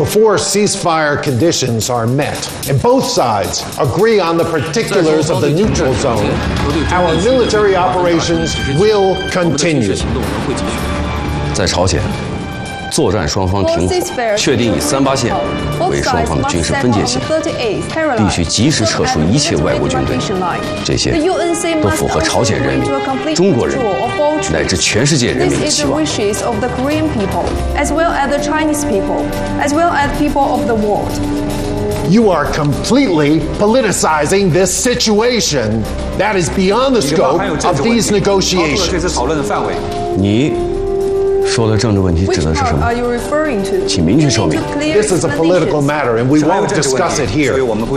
before ceasefire conditions are met and both sides agree on the particulars of the neutral zone, our military operations will continue. 在朝鲜，作战双方停火，确定以38线为双方的军事分界线，必须及时撤出一切外国军队。这些都符合朝鲜人民、中国人民乃至全世界人民的期望。 You are completely politicizing this situation. That is beyond the scope of these negotiations. 你说的政治问题指的是什么？请明确说明。 This is a political matter, and we won't discuss it here.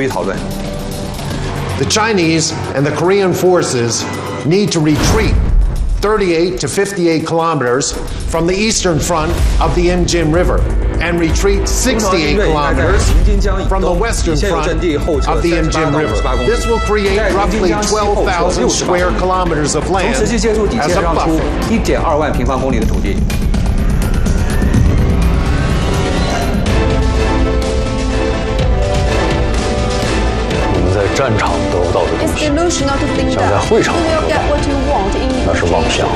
The Chinese and the Korean forces need to retreat 38 to 58 kilometers from the eastern front of the Imjin River and retreat 68 kilometers from the western front of the Imjin River. This will create roughly 12,000 square kilometers of land as a buffer. 1.2万平方公里的土地。 你们在战场得不到的东西，想在会场得到，那是妄想。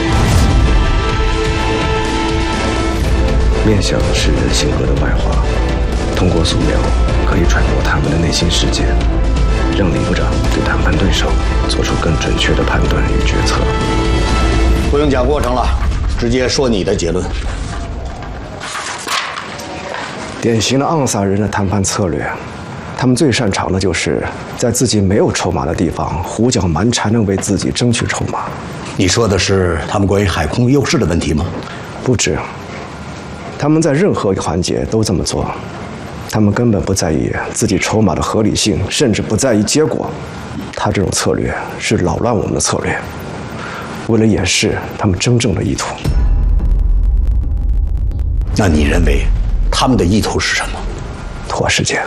面相是人性格的外化，通过素描可以揣摩他们的内心世界，让李部长对谈判对手做出更准确的判断与决策。 不用讲过程了，直接说你的结论。 典型的昂萨人的谈判策略，他们最擅长的就是在自己没有筹码的地方胡搅蛮缠地为自己争取筹码。 你说的是他们关于海空优势的问题吗？ 不止。他们在任何环节都这么做，他们根本不在意自己筹码的合理性，甚至不在意结果。他这种策略是扰乱我们的策略，为了掩饰他们真正的意图。 那你认为他们的意图是什么？ 拖时间。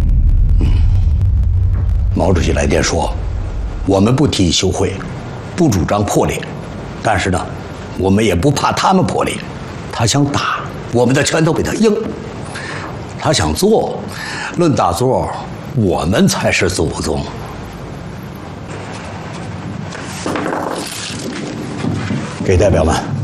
毛主席来电说，我们不提议休会，不主张破裂，但是呢，我们也不怕他们破裂。他想打，我们的拳头比他硬；他想做，论打坐，我们才是祖宗。给代表们。